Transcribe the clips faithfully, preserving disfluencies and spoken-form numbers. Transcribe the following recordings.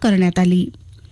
करण्यात आली.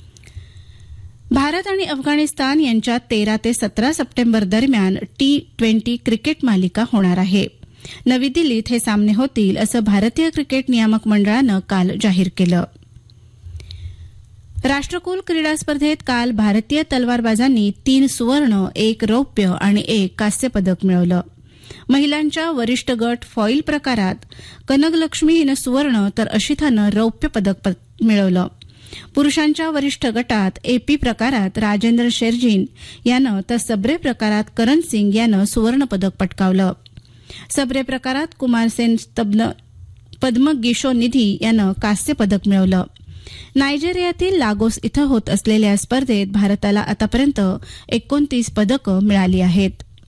भारत आणि अफगाणिस्तान यांच्यात तेरा ते सतरा सप्टेंबर दरम्यान टी ट्वेंटी क्रिकेट मालिका होणार आहे. नवी दिल्लीत हे सामने होतील असं भारतीय क्रिकेट नियामक मंडळानं काल जाहीर केलं. राष्ट्रकुल क्रीडा स्पर्धेत काल भारतीय तलवारबाजांनी तीन सुवर्ण, एक रौप्य आणि एक कांस्य पदक मिळवलं. महिलांच्या वरिष्ठ गट फॉईल प्रकारात कनकलक्ष्मी हिनं सुवर्ण तर अशितानं रौप्य पदक मिळवलं. पुरुषांच्या वरिष्ठ गटात एपी प्रकारात राजेंद्र शेरजीन यानं तर सब्रे प्रकारात करण सिंग यानं सुवर्ण पदक पटकावलं. सब्रे प्रकारात कुमारसेन पद्मगिशो निधी यानं कांस्य पदक मिळवलं. नायजेरियातील लागोस इथं होत असलेल्या स्पर्धेत भारताला आतापर्यंत एकोणतीस पदकं मिळाली आहेत.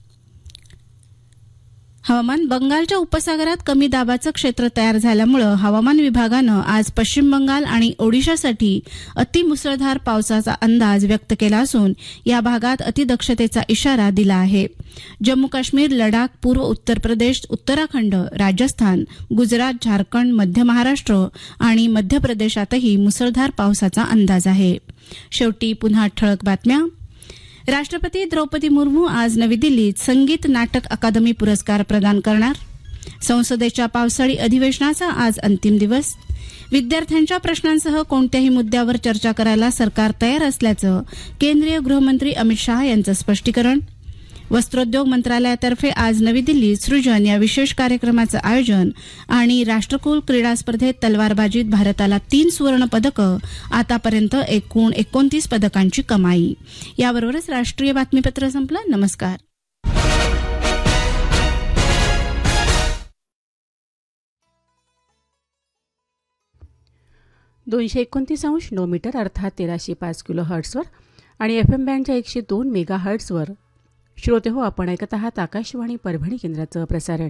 हवामान. बंगालच्या उपसागरात कमी दाबाचं क्षेत्र तयार झाल्यामुळे हवामान विभागानं आज पश्चिम बंगाल आणि ओडिशासाठी अतिमुसळधार पावसाचा अंदाज व्यक्त केला असून या भागात अतिदक्षतेचा इशारा दिला आहे. जम्मू काश्मीर, लडाख, पूर्व उत्तर प्रदेश, उत्तराखंड, राजस्थान, गुजरात, झारखंड, मध्य महाराष्ट्र आणि मध्य प्रदेशातही मुसळधार पावसाचा अंदाज आहे. शेवटी पुन्हा ठळक बातम्या. राष्ट्रपती द्रौपदी मुर्मू आज नवी दिल्लीत संगीत नाटक अकादमी पुरस्कार प्रदान करणार. संसदेच्या पावसाळी अधिवेशनाचा आज अंतिम दिवस. विद्यार्थ्यांच्या प्रश्नांसह कोणत्याही मुद्द्यावर चर्चा करायला सरकार तयार असल्याचं केंद्रीय गृहमंत्री अमित शहा यांचं स्पष्टीकरण. वस्त्रोद्योग मंत्रालयातर्फे आज नवी दिल्लीत सृजन या विशेष कार्यक्रमाचं आयोजन. आणि राष्ट्रकुल क्रीडा स्पर्धेत तलवारबाजीत भारताला तीन सुवर्ण पदकं, आतापर्यंत एकूण एकोणतीस पदकांची कमाई. याबरोबरच राष्ट्रीय बातमीपत्र संपलं. नमस्कार. दोनशे एकोणतीस अंश नऊ मीटर अर्थात तेराशे पाच किलो हर्ट्सवर आणि एफ एम बँडच्या एकशे दोन मेगा हर्ट्सवर श्रोते हो, आपण ऐकत आहात आकाशवाणी परभणी केंद्राचं प्रसारण.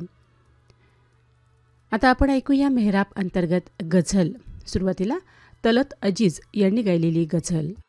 आता आपण ऐकूया मेहराब अंतर्गत गझल. सुरुवातीला तलत अजीज यांनी गायलेली गझल.